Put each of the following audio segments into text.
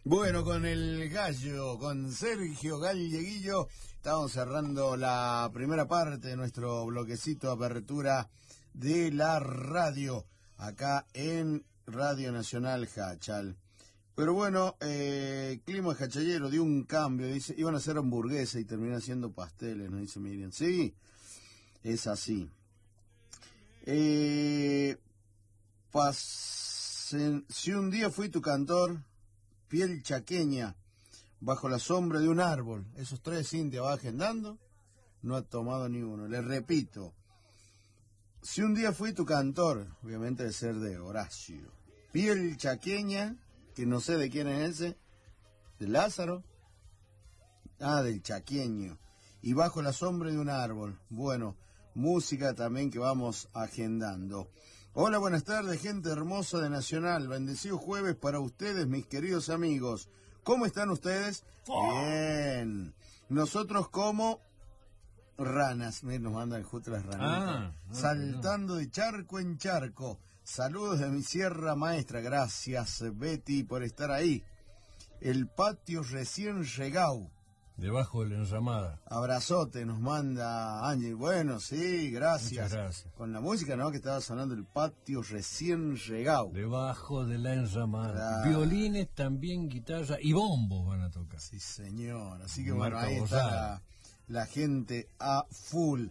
Bueno, con el gallo, con Sergio Galleguillo, estamos cerrando la primera parte de nuestro bloquecito de apertura de la radio, acá en Radio Nacional Hachal. Pero bueno, clima hachallero dio un cambio, dice, iban a hacer hamburguesa y terminan haciendo pasteles, nos dice Miriam. Sí, es así. Si un día fui tu cantor, piel chaqueña, bajo la sombra de un árbol, esos 3 indios va agendando, no ha tomado ni uno. Le repito, si un día fui tu cantor, obviamente debe ser de Horacio, piel chaqueña, que no sé de quién es ese, de Lázaro, del chaqueño, y bajo la sombra de un árbol. Bueno, música también que vamos agendando. Hola, buenas tardes, gente hermosa de Nacional. Bendecido jueves para ustedes, mis queridos amigos. ¿Cómo están ustedes? Bien. Nosotros como ranas. Miren, nos mandan justo las ranitas. Saltando de charco en charco. Saludos de mi Sierra Maestra. Gracias, Betty, por estar ahí. El patio recién llegado. Debajo de la enramada. Abrazote, nos manda Ángel. Bueno, sí, gracias. Muchas gracias. Con la música, ¿no? Que estaba sonando el patio recién llegado. Debajo de la enramada. Claro. Violines, también guitarra y bombos van a tocar. Sí, señor. Así que Marca bueno, ahí está la gente a full.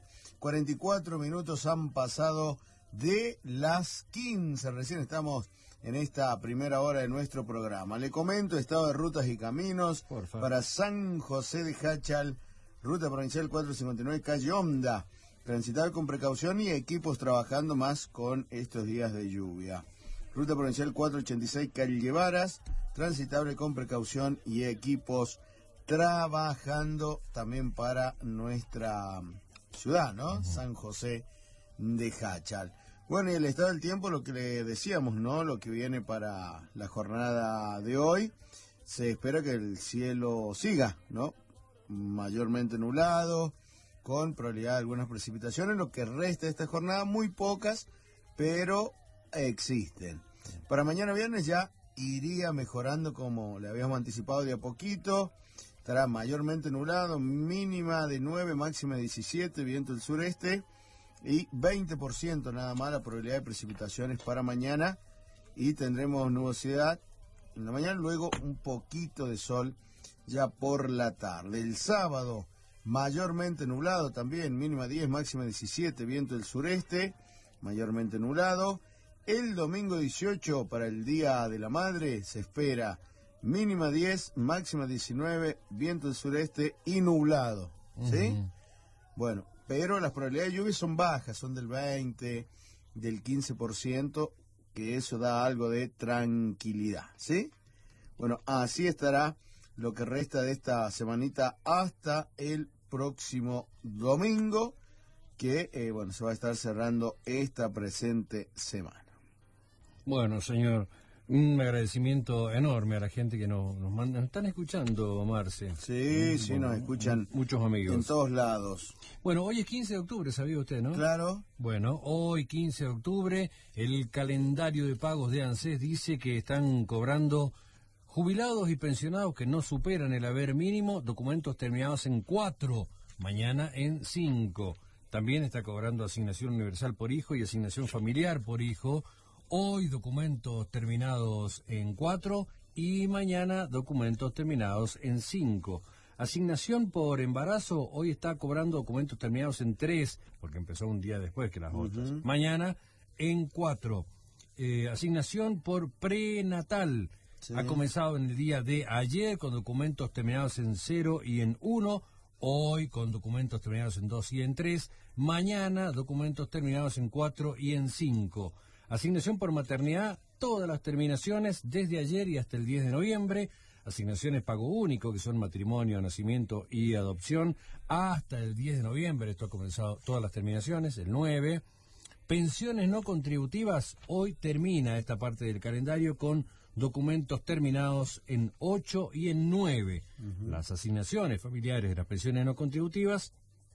44 minutos han pasado de las 15. Recién estamos en esta primera hora de nuestro programa. Le comento estado de rutas y caminos para San José de Hachal, ruta provincial 459, calle Honda. Transitar con precaución y equipos trabajando más con estos días de lluvia. Ruta provincial 486, calle Guevaras, transitable con precaución y equipos trabajando también para nuestra ciudad, ¿no? San José de Hachal. Bueno, y el estado del tiempo, lo que le decíamos, ¿no? Lo que viene para la jornada de hoy, se espera que el cielo siga, ¿no? Mayormente nublado, con probabilidad de algunas precipitaciones, lo que resta de esta jornada, muy pocas, pero existen. Para mañana viernes ya iría mejorando, como le habíamos anticipado, de a poquito. Estará mayormente nublado, mínima de 9, máxima de 17, viento del sureste. Y 20% nada más la probabilidad de precipitaciones para mañana. Y tendremos nubosidad en la mañana, luego un poquito de sol ya por la tarde. El sábado, mayormente nublado también, mínima 10, máxima 17, viento del sureste, mayormente nublado. El domingo 18, para el Día de la Madre, se espera mínima 10, máxima 19, viento del sureste y nublado. ¿Sí? Bueno, pero las probabilidades de lluvia son bajas, son del 20, del 15%, que eso da algo de tranquilidad, ¿sí? Bueno, así estará lo que resta de esta semanita hasta el próximo domingo, que, bueno, se va a estar cerrando esta presente semana. Bueno, señor, un agradecimiento enorme a la gente que nos manda. Nos están escuchando, Marce. Sí, sí, nos escuchan muchos amigos. En todos lados. Bueno, hoy es 15 de octubre, ¿sabía usted, no? Claro. Bueno, hoy 15 de octubre, el calendario de pagos de ANSES dice que están cobrando jubilados y pensionados que no superan el haber mínimo, documentos terminados en 4, mañana en 5. También está cobrando asignación universal por hijo y asignación familiar por hijo. Hoy documentos terminados en 4 y mañana documentos terminados en 5. Asignación por embarazo, hoy está cobrando documentos terminados en 3, porque empezó un día después que las otras. Mañana en 4. Asignación por prenatal, ha comenzado en el día de ayer con documentos terminados en 0 y en 1. Hoy con documentos terminados en 2 y en 3. Mañana documentos terminados en 4 y en 5. Asignación por maternidad, todas las terminaciones desde ayer y hasta el 10 de noviembre. Asignaciones pago único, que son matrimonio, nacimiento y adopción, hasta el 10 de noviembre. Esto ha comenzado todas las terminaciones, el 9. Pensiones no contributivas, hoy termina esta parte del calendario con documentos terminados en 8 y en 9. Las asignaciones familiares de las pensiones no contributivas,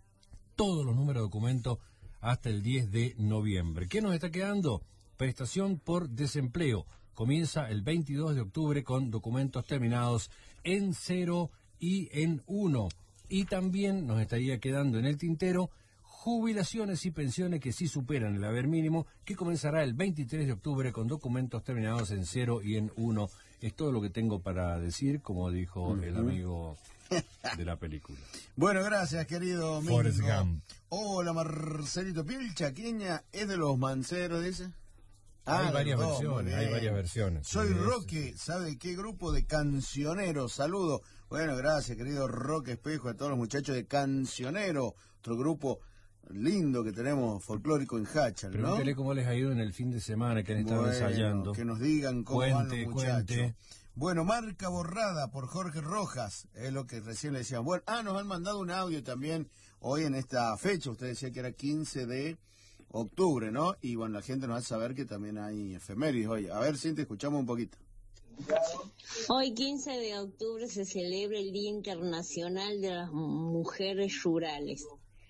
todos los números de documentos hasta el 10 de noviembre. ¿Qué nos está quedando? Prestación por desempleo, comienza el 22 de octubre con documentos terminados en 0 y en 1. Y también nos estaría quedando en el tintero jubilaciones y pensiones que sí superan el haber mínimo, que comenzará el 23 de octubre con documentos terminados en 0 y en 1. Es todo lo que tengo para decir, como dijo el amigo de la película. Bueno, gracias, querido Mingo. Forrest Gump. Hola, Marcelito. ¿Piel Chaqueña es de los manceros, dice? Hay varias versiones. Soy Sí, Roque, ¿sabe qué grupo de cancioneros? Saludo. Bueno, gracias, querido Roque Espejo, a todos los muchachos de Cancionero, otro grupo lindo que tenemos folclórico en Hachal, ¿no? Pregúntele cómo les ha ido en el fin de semana que han estado ensayando. Que nos digan cómo van los muchachos. Cuente. Bueno, marca borrada por Jorge Rojas, es lo que recién le decían. Bueno, nos han mandado un audio también hoy en esta fecha, usted decía que era 15 de octubre, ¿no? Y bueno, la gente nos va a saber que también hay efemérides hoy. A ver, Cintia, escuchamos un poquito. Hoy 15 de octubre se celebra el Día Internacional de las Mujeres Rurales.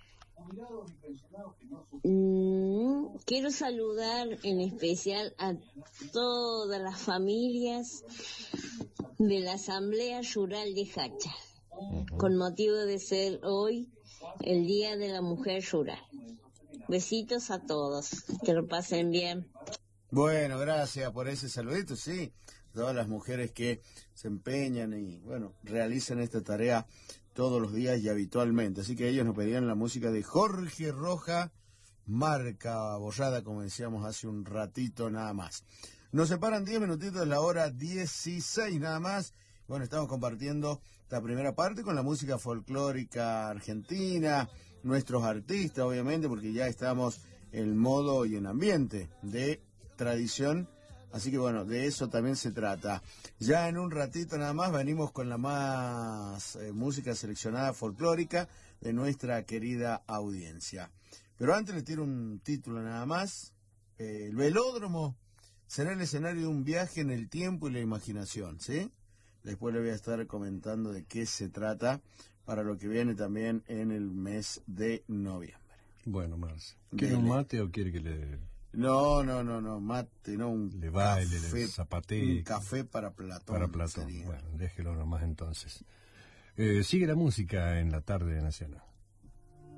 Quiero saludar en especial a todas las familias de la Asamblea Rural de Hachal, con motivo de ser hoy el Día de la Mujer Rural. Besitos a todos, que lo pasen bien. Bueno, gracias por ese saludito, sí. Todas las mujeres que se empeñan y, bueno, realizan esta tarea todos los días y habitualmente. Así que ellos nos pedían la música de Jorge Rojas, marca borrada, como decíamos hace un ratito nada más. Nos separan 10 minutitos de la hora 16 nada más. Bueno, estamos compartiendo esta primera parte con la música folclórica argentina, nuestros artistas, obviamente, porque ya estamos en modo y en ambiente de tradición. Así que bueno, de eso también se trata. Ya en un ratito nada más venimos con la más música seleccionada folclórica de nuestra querida audiencia. Pero antes le tiro un título nada más. El velódromo será el escenario de un viaje en el tiempo y la imaginación, ¿sí? Después le voy a estar comentando de qué se trata para lo que viene también en el mes de noviembre. Bueno, Marce, ¿quiere un mate o quiere que le...? No, mate, no, le baile, le zapatee. Un café para Platón. Para Platón, bueno, déjelo nomás entonces. Sigue la música en la tarde nacional.